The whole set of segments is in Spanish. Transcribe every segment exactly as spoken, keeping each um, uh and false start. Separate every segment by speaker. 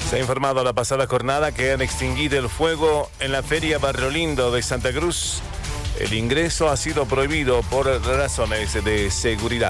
Speaker 1: Se ha informado la pasada jornada que han extinguido el fuego en la Feria Barrio Lindo de Santa Cruz. El ingreso ha sido prohibido por razones de seguridad.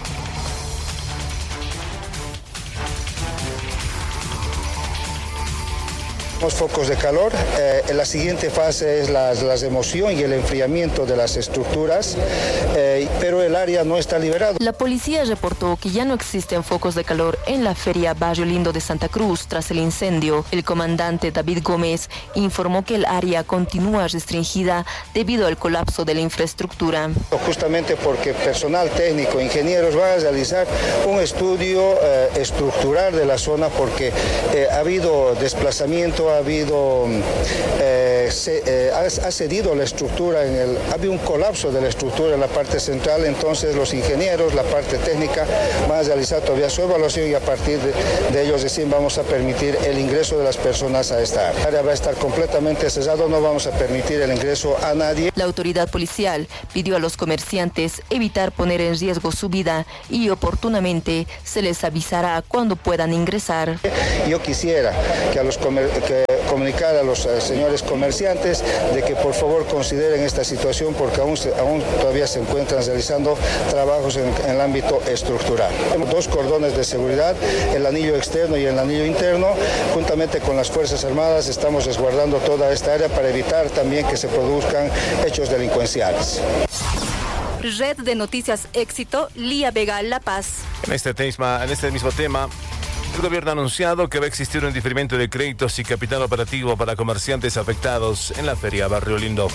Speaker 2: Los focos de calor, eh, la siguiente fase es la, la remoción y el enfriamiento de las estructuras, eh, pero el área no está liberada.
Speaker 3: La policía reportó que ya no existen focos de calor en la Feria Barrio Lindo de Santa Cruz tras el incendio. El comandante David Gómez informó que el área continúa restringida debido al colapso de la infraestructura.
Speaker 2: Justamente porque personal técnico, ingenieros van a realizar un estudio eh, estructural de la zona porque eh, ha habido desplazamiento, ha habido, eh, se, eh, ha, ha cedido la estructura, en el, ha habido un colapso de la estructura en la parte central, entonces los ingenieros, la parte técnica van a realizar todavía su evaluación y a partir de, de ellos recién vamos a permitir el ingreso de las personas a esta área. El área va a estar completamente cerrado, no vamos a permitir el ingreso a nadie.
Speaker 3: La autoridad policial pidió a los comerciantes evitar poner en riesgo su vida y oportunamente se les avisará cuando puedan ingresar.
Speaker 2: Yo quisiera que a los comer que comunicar a los uh, señores comerciantes de que por favor consideren esta situación porque aún, se, aún todavía se encuentran realizando trabajos en, en el ámbito estructural. Tenemos dos cordones de seguridad, el anillo externo y el anillo interno. Juntamente con las Fuerzas Armadas estamos resguardando toda esta área para evitar también que se produzcan hechos delincuenciales.
Speaker 3: Red de Noticias Éxito, Lía Vega, La Paz.
Speaker 1: En este, tema, en este mismo tema, el gobierno ha anunciado que va a existir un diferimiento de créditos y capital operativo para comerciantes afectados en la Feria Barrio Lindo.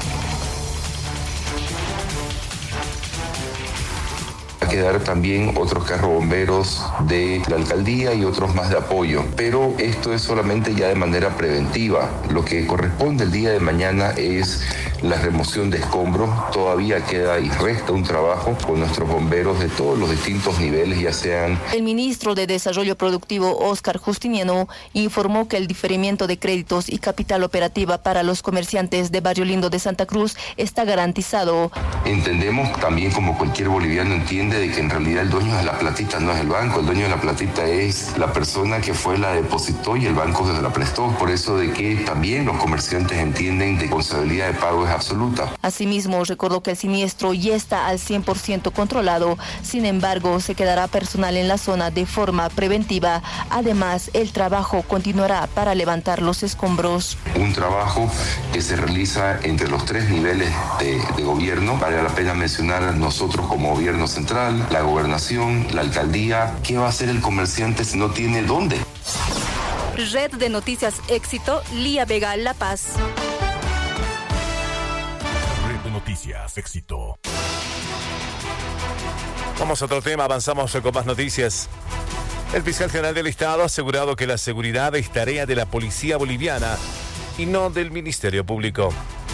Speaker 4: A quedar también otros carros bomberos de la alcaldía y otros más de apoyo, pero esto es solamente ya de manera preventiva. Lo que corresponde el día de mañana es la remoción de escombros. Todavía queda y resta un trabajo con nuestros bomberos de todos los distintos niveles, ya sean...
Speaker 3: El ministro de Desarrollo Productivo, Óscar Justiniano, informó que el diferimiento de créditos y capital operativa para los comerciantes de Barrio Lindo de Santa Cruz está garantizado.
Speaker 4: Entendemos también, como cualquier boliviano entiende, de que en realidad el dueño de la platita no es el banco, el dueño de la platita es la persona que fue la depositó y el banco se la prestó. Por eso de que también los comerciantes entienden de responsabilidad de pago es absoluta.
Speaker 3: Asimismo, recordó que el siniestro ya está al cien por ciento controlado, sin embargo, se quedará personal en la zona de forma preventiva. Además, el trabajo continuará para levantar los escombros.
Speaker 4: Un trabajo que se realiza entre los tres niveles de, de gobierno. Vale la pena mencionar nosotros como gobierno central, la gobernación, la alcaldía. ¿Qué va a hacer el comerciante si no tiene dónde?
Speaker 3: Red de Noticias Éxito, Lía Vega, La Paz.
Speaker 1: Red de Noticias Éxito. Vamos a otro tema, avanzamos con más noticias. El fiscal general del Estado ha asegurado que la seguridad es tarea de la policía boliviana y no del Ministerio Público.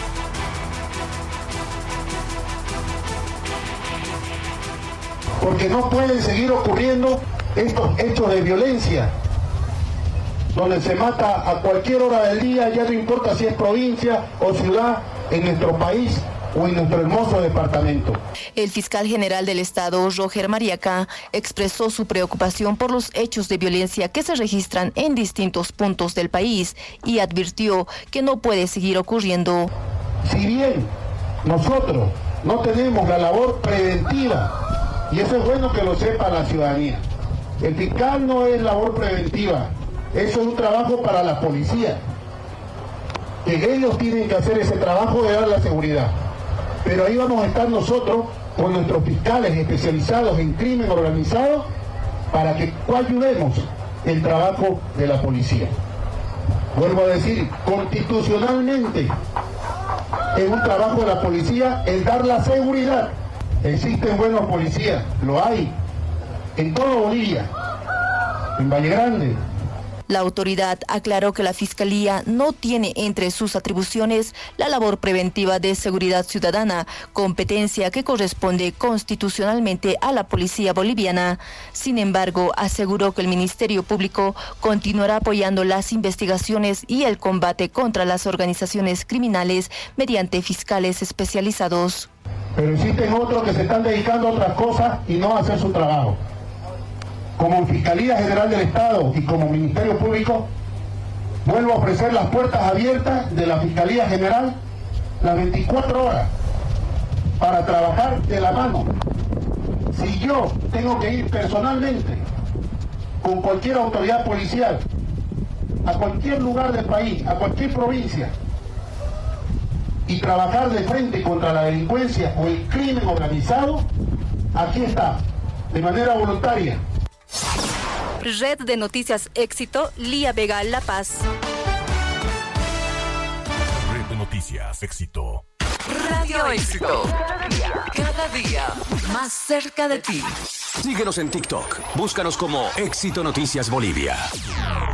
Speaker 5: Porque no pueden seguir ocurriendo estos hechos de violencia, donde se mata a cualquier hora del día, ya no importa si es provincia o ciudad en nuestro país o en nuestro hermoso departamento.
Speaker 3: El fiscal general del Estado, Roger Mariaca, expresó su preocupación por los hechos de violencia que se registran en distintos puntos del país y advirtió que no puede seguir ocurriendo.
Speaker 5: Si bien nosotros no tenemos la labor preventiva, y eso es bueno que lo sepa la ciudadanía, el fiscal no es labor preventiva, eso es un trabajo para la policía, que ellos tienen que hacer ese trabajo de dar la seguridad. Pero ahí vamos a estar nosotros con nuestros fiscales especializados en crimen organizado para que coayudemos el trabajo de la policía. Vuelvo a decir, constitucionalmente es un trabajo de la policía el dar la seguridad. Existen buenos policías, lo hay, en toda Bolivia, en Valle Grande.
Speaker 3: La autoridad aclaró que la Fiscalía no tiene entre sus atribuciones la labor preventiva de seguridad ciudadana, competencia que corresponde constitucionalmente a la Policía Boliviana. Sin embargo, aseguró que el Ministerio Público continuará apoyando las investigaciones y el combate contra las organizaciones criminales mediante fiscales especializados.
Speaker 5: Pero existen otros que se están dedicando a otras cosas y no a hacer su trabajo. como Fiscalía General del Estado y como Ministerio Público, vuelvo a ofrecer las puertas abiertas de la Fiscalía General las veinticuatro horas para trabajar de la mano. Si yo tengo que ir personalmente con cualquier autoridad policial a cualquier lugar del país, a cualquier provincia, y trabajar de frente contra la delincuencia o el crimen organizado, aquí está, de manera voluntaria.
Speaker 6: Red de Noticias Éxito, Lía Vega, La Paz.
Speaker 7: Red de Noticias Éxito.
Speaker 8: Radio Éxito. Cada día, cada día más cerca de ti.
Speaker 9: Síguenos en TikTok. Búscanos como Éxito Noticias Bolivia.